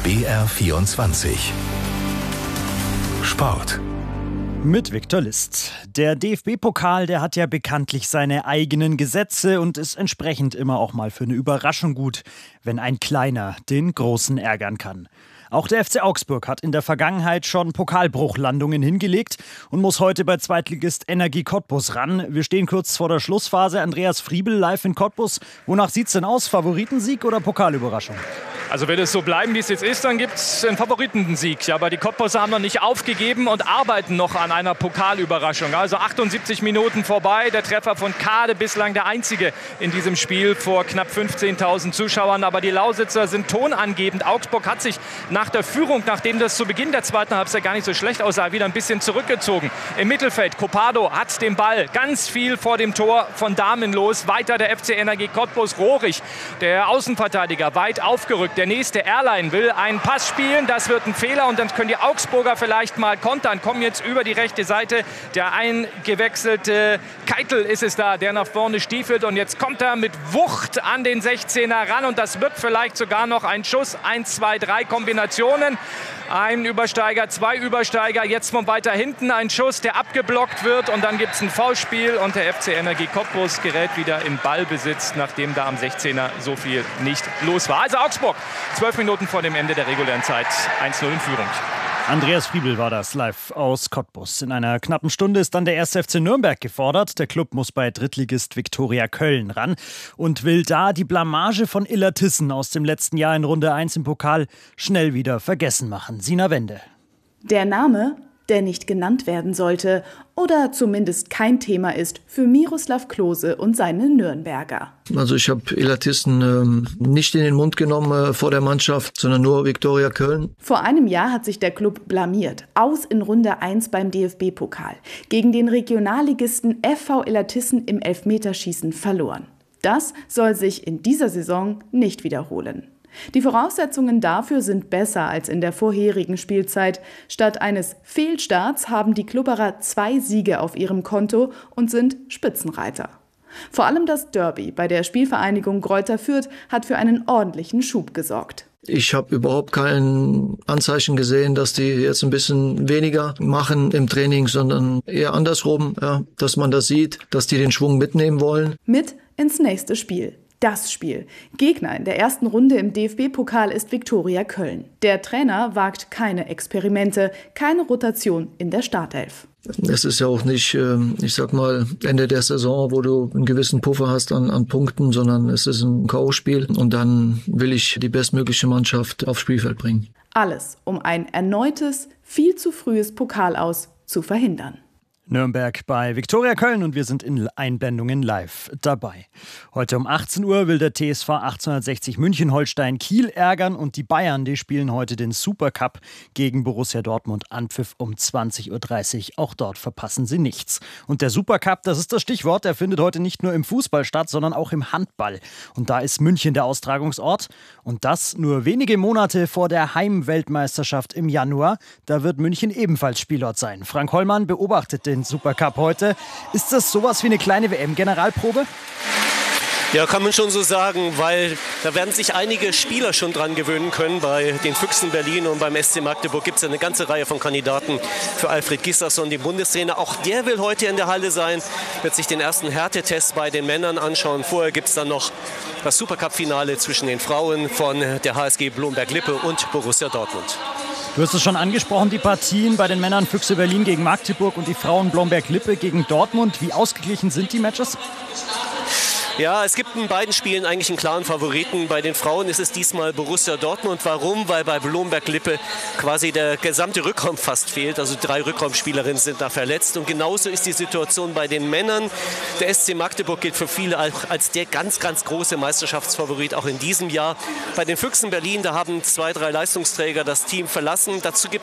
BR24 Sport. Mit Viktor List. Der DFB-Pokal, der hat ja bekanntlich seine eigenen Gesetze und ist entsprechend immer auch mal für eine Überraschung gut, wenn ein Kleiner den Großen ärgern kann. Auch der FC Augsburg hat in der Vergangenheit schon Pokalbruchlandungen hingelegt und muss heute bei Zweitligist Energie Cottbus ran. Wir stehen kurz vor der Schlussphase. Andreas Friebel live in Cottbus. Wonach sieht's denn aus? Favoritensieg oder Pokalüberraschung? Also wird es so bleiben, wie es jetzt ist, dann gibt es einen Favoritensieg. Aber die Cottbuser haben noch nicht aufgegeben und arbeiten noch an einer Pokalüberraschung. Also 78 Minuten vorbei. Der Treffer von Kade, bislang der einzige in diesem Spiel vor knapp 15.000 Zuschauern. Aber die Lausitzer sind tonangebend. Augsburg hat sich nach der Führung, nachdem das zu Beginn der zweiten Halbzeit gar nicht so schlecht aussah, wieder ein bisschen zurückgezogen. Im Mittelfeld, Copado hat den Ball ganz viel vor dem Tor von Damen los. Weiter der FC Energie Cottbus, Rohrig, der Außenverteidiger, weit aufgerückt. Der nächste Airline will einen Pass spielen, das wird ein Fehler und dann können die Augsburger vielleicht mal kontern, kommen jetzt über die rechte Seite. Der eingewechselte Keitel ist es da, der nach vorne stiefelt und jetzt kommt er mit Wucht an den 16er ran und das wird vielleicht sogar noch ein Schuss. 1, 2, 3 Kombinationen. Ein Übersteiger, zwei Übersteiger, jetzt von weiter hinten ein Schuss, der abgeblockt wird und dann gibt es ein Foulspiel und der FC Energie Cottbus gerät wieder in Ballbesitz, nachdem da am 16er so viel nicht los war. Also Augsburg, 12 Minuten vor dem Ende der regulären Zeit, 1:0 in Führung. Andreas Friebel war das live aus Cottbus. In einer knappen Stunde ist dann der 1. FC Nürnberg gefordert. Der Club muss bei Drittligist Viktoria Köln ran und will da die Blamage von Illertissen aus dem letzten Jahr in Runde 1 im Pokal schnell wieder vergessen machen. Sina Wende. Der Name, der nicht genannt werden sollte oder zumindest kein Thema ist für Miroslav Klose und seine Nürnberger. Also ich habe Illertissen nicht in den Mund genommen vor der Mannschaft, sondern nur Viktoria Köln. Vor einem Jahr hat sich der Club blamiert, aus in Runde 1 beim DFB-Pokal, gegen den Regionalligisten FV Illertissen im Elfmeterschießen verloren. Das soll sich in dieser Saison nicht wiederholen. Die Voraussetzungen dafür sind besser als in der vorherigen Spielzeit. Statt eines Fehlstarts haben die Klubberer 2 Siege auf ihrem Konto und sind Spitzenreiter. Vor allem das Derby bei der Spielvereinigung Greuther Fürth hat für einen ordentlichen Schub gesorgt. Ich habe überhaupt kein Anzeichen gesehen, dass die jetzt ein bisschen weniger machen im Training, sondern eher andersrum, ja, dass man das sieht, dass die den Schwung mitnehmen wollen. Mit ins nächste Spiel. Das Spiel. Gegner in der ersten Runde im DFB-Pokal ist Viktoria Köln. Der Trainer wagt keine Experimente, keine Rotation in der Startelf. Es ist ja auch nicht, ich sag mal, Ende der Saison, wo du einen gewissen Puffer hast an Punkten, sondern es ist ein K.O.-Spiel und dann will ich die bestmögliche Mannschaft aufs Spielfeld bringen. Alles, um ein erneutes, viel zu frühes Pokalaus zu verhindern. Nürnberg bei Viktoria Köln und wir sind in Einblendungen live dabei. Heute um 18 Uhr will der TSV 1860 München-Holstein Kiel ärgern und die Bayern, die spielen heute den Supercup gegen Borussia Dortmund. Anpfiff um 20:30 Uhr. Auch dort verpassen sie nichts. Und der Supercup, das ist das Stichwort, der findet heute nicht nur im Fußball statt, sondern auch im Handball. Und da ist München der Austragungsort. Und das nur wenige Monate vor der Heimweltmeisterschaft im Januar. Da wird München ebenfalls Spielort sein. Frank Hollmann beobachtet den Supercup heute. Ist das sowas wie eine kleine WM-Generalprobe? Ja, kann man schon so sagen, weil da werden sich einige Spieler schon dran gewöhnen können. Bei den Füchsen Berlin und beim SC Magdeburg gibt es ja eine ganze Reihe von Kandidaten für Alfred Gislason, den Bundestrainer. Auch der will heute in der Halle sein, wird sich den ersten Härtetest bei den Männern anschauen. Vorher gibt es dann noch das Supercup-Finale zwischen den Frauen von der HSG Blomberg-Lippe und Borussia Dortmund. Du hast es schon angesprochen, die Partien bei den Männern Füchse Berlin gegen Magdeburg und die Frauen Blomberg-Lippe gegen Dortmund. Wie ausgeglichen sind die Matches? Ja, es gibt in beiden Spielen eigentlich einen klaren Favoriten. Bei den Frauen ist es diesmal Borussia Dortmund. Warum? Weil bei Blomberg-Lippe quasi der gesamte Rückraum fast fehlt. Also 3 Rückraumspielerinnen sind da verletzt. Und genauso ist die Situation bei den Männern. Der SC Magdeburg gilt für viele als der ganz, ganz große Meisterschaftsfavorit auch in diesem Jahr. Bei den Füchsen Berlin, da haben 2, 3 Leistungsträger das Team verlassen. Dazu gibt